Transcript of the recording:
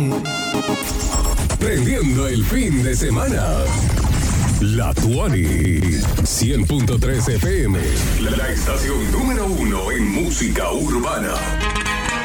Prendiendo el fin de semana. La Tuani 100.3 FM. La estación número 1 en música urbana.